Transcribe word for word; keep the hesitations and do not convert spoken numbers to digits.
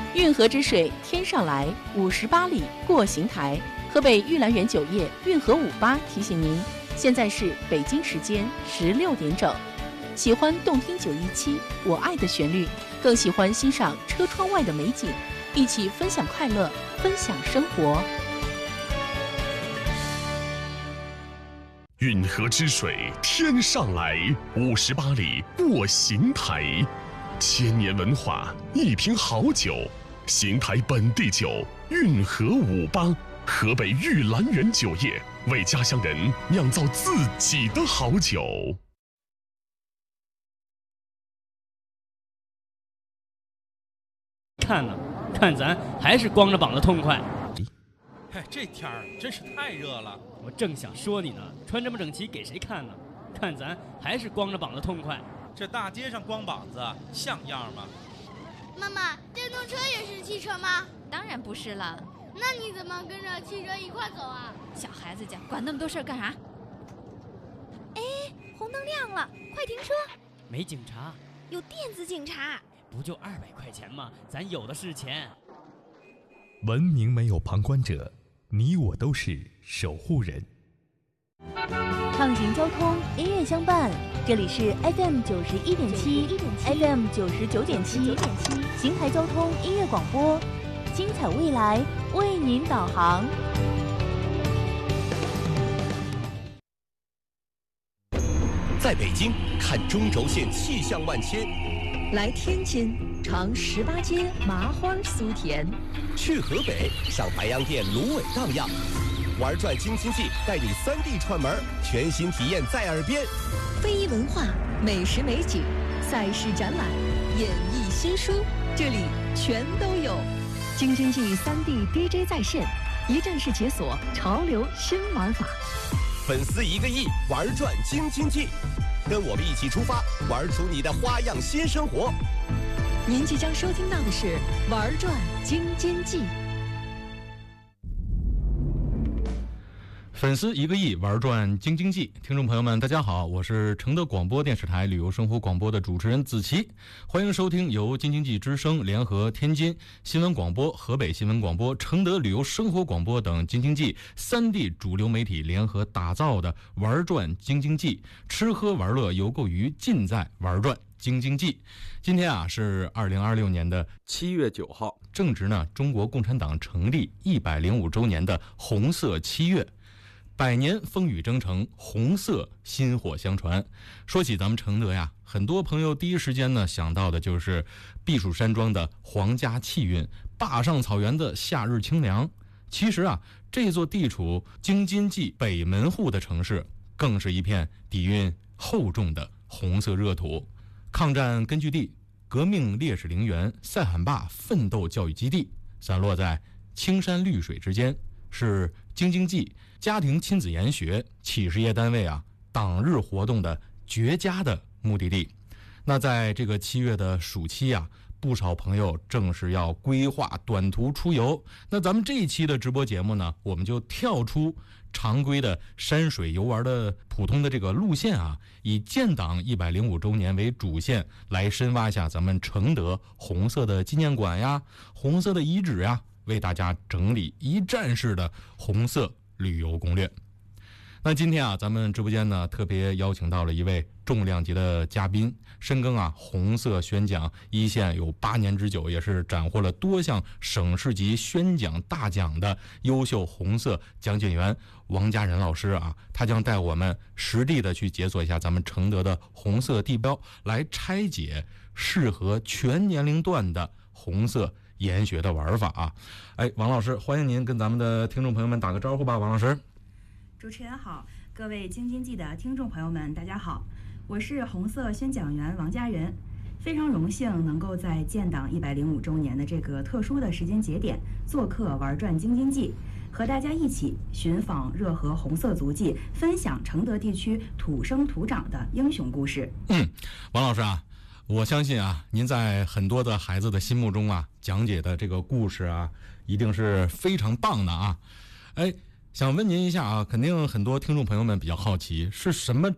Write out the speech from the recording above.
运河之水天上来，五十八里过邢台。河北玉兰园酒业运河五八提醒您，现在是北京时间十六点整。喜欢动听九一七我爱的旋律，更喜欢欣赏车窗外的美景，一起分享快乐，分享生活。 运河之水天上来，五十八里过邢台。千年文化，一瓶好酒，邢台本地酒运河五八，河北玉兰园酒业为家乡人酿造自己的好酒。 看呢，看咱还是光着膀子痛快。 哎，这天儿真是太热了。 我正想说你呢，穿这么整齐给谁看呢？看咱还是光着膀子痛快。 这大街上光膀子像样吗？ 妈妈，电动车也是汽车吗？ 当然不是了。 那你怎么跟着汽车一块走啊？ 小孩子家管那么多事儿干啥？哎，红灯亮了，快停车！ 没警察， 有电子警察。 不就二百块钱吗？咱有的是钱。 文明没有旁观者，你我都是守护人。 畅行交通，音乐相伴，这里是 F M 九十一点七 ，F M 九十九点七，邢台交通音乐广播，精彩未来为您导航。 在北京看中轴线气象万千， 来天津尝十八街麻花酥甜， 去河北上白洋淀芦苇荡漾。玩转京津冀，带你三 D 串门，全新体验在耳边。 非遗文化、美食美景、赛事展览、演艺新书，这里全都有。京津冀三 D D J 在线，一站式解锁潮流新玩法。 粉丝一个亿，玩转京津冀，跟我们一起出发，玩出你的花样新生活。 您即将收听到的是玩转京津冀。 粉丝一个亿，玩转京津冀。听众朋友们大家好，我是承德广播电视台旅游生活广播的主持人子琪，欢迎收听由京津冀之声联合天津新闻广播、河北新闻广播、承德旅游生活广播等京津冀三地主流媒体联合打造的玩转京津冀，吃喝玩乐游购娱尽在玩转京津冀。今天啊是二零二六年的七月九号，正值呢中国共产党成立一百零五周年的红色七月。百年风雨征程，红色薪火相传。说起咱们承德呀，很多朋友第一时间呢想到的就是避暑山庄的皇家气韵，坝上草原的夏日清凉。其实啊，这座地处京津冀北门户的城市，更是一片底蕴厚重的红色热土。抗战根据地、革命烈士陵园、塞罕坝奋斗教育基地，散落在青山绿水之间，是京津冀家庭亲子研学、企事业单位啊党日活动的绝佳的目的地。那在这个七月的暑期啊，不少朋友正是要规划短途出游。那咱们这一期的直播节目呢，我们就跳出常规的山水游玩的普通的这个路线啊，以建党一百零五周年为主线，来深挖一下咱们承德红色的纪念馆呀、红色的遗址呀，为大家整理一站式的红色旅游攻略。那今天啊，咱们直播间呢特别邀请到了一位重量级的嘉宾，深耕啊红色宣讲一线有八年之久，也是斩获了多项省市级宣讲大奖的优秀红色讲解员王家仁老师啊，他将带我们实地的去解锁一下咱们承德的红色地标，来拆解适合全年龄段的红色研学的玩法啊。哎，王老师，欢迎您跟咱们的听众朋友们打个招呼吧。王老师。 主持人好，各位京津冀的听众朋友们大家好，我是红色宣讲员王家仁，非常荣幸能够在建党一百零五周年的这个特殊的时间节点做客玩转京津冀，和大家一起寻访热河红色足迹，分享承德地区土生土长的英雄故事。 嗯，王老师啊，我相信啊，您在很多的孩子的心目中啊，讲解的这个故事啊，一定是非常棒的啊。哎，想问您一下啊，肯定很多听众朋友们比较好奇，是什么